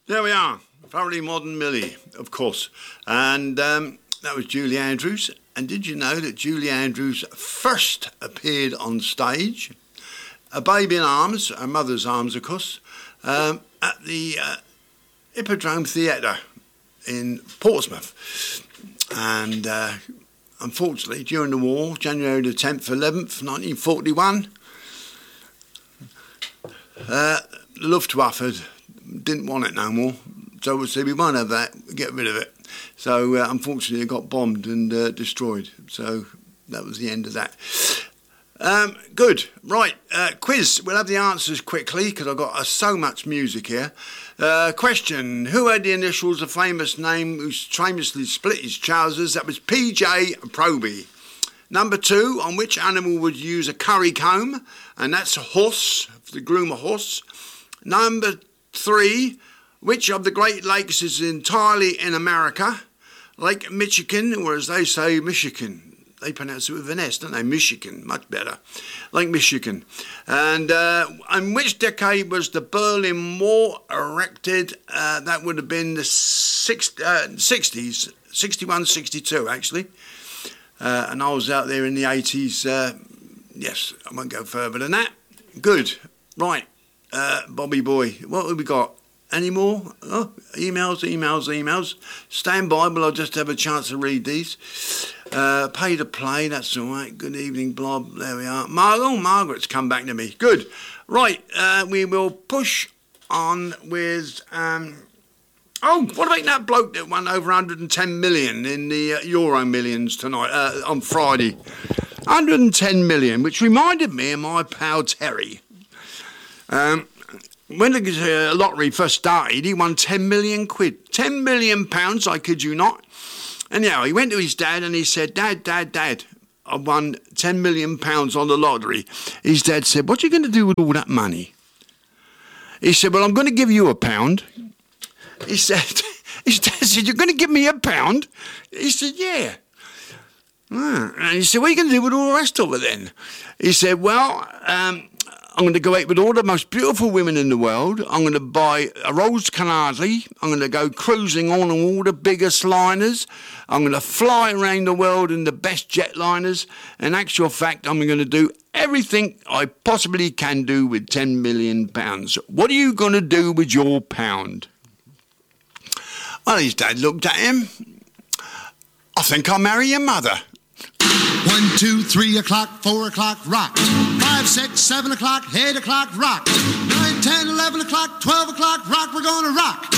There we are. Thoroughly Modern Millie, of course. And that was Julie Andrews. And did you know that Julie Andrews first appeared on stage, a baby in arms, her mother's arms, of course, at the Hippodrome Theatre in Portsmouth. And unfortunately, during the war, January the 10th, 11th, 1941, the Luftwaffe didn't want it no more. So we said, we won't have that, get rid of it. So unfortunately it got bombed and destroyed. So that was the end of that. Good. Right, quiz. We'll have the answers quickly because I've got so much music here. Question. Who had the initials of famous name who famously split his trousers? That was P.J. Proby. Number 2, on which animal would you use a curry comb? And that's a horse, to groom a horse. Number 3, which of the Great Lakes is entirely in America? Lake Michigan, or as they say, Michigan. They pronounce it with an S, don't they? Michigan, much better. Lake Michigan. And in which decade was the Berlin Wall erected? That would have been the 60s, 61, 62 actually. And I was out there in the 80s. Yes, I won't go further than that. Good. Right. Bobby boy, what have we got? Any more? Oh, emails. Stand by, but I'll just have a chance to read these. Pay to play, that's all right. Good evening, Blob. There we are. Margaret's come back to me. Good. Right, we will push on with... what about that bloke that won over 110 million in the Euro Millions tonight, on Friday? 110 million, which reminded me of my pal Terry. When the lottery first started, he won 10 million quid. 10 million pounds, I kid you not. Anyhow, he went to his dad and he said, Dad, I won 10 million pounds on the lottery. His dad said, what are you going to do with all that money? He said, well, I'm going to give you £1. He said, his dad said, you're going to give me £1? He said, yeah. And he said, what are you going to do with all the rest of it then? He said, well, I'm going to go out with all the most beautiful women in the world. I'm going to buy a Rose Canarsie. I'm going to go cruising on all the biggest liners. I'm going to fly around the world in the best jetliners. In actual fact, I'm going to do everything I possibly can do with £10 million. What are you going to do with your £1? Well, his dad looked at him. I think I'll marry your mother. 1, 2, 3 o'clock, 4 o'clock, rock. 5, 6, 7 o'clock, 8 o'clock, rock. 9, 10, 11 o'clock, 12 o'clock, rock. We're gonna rock.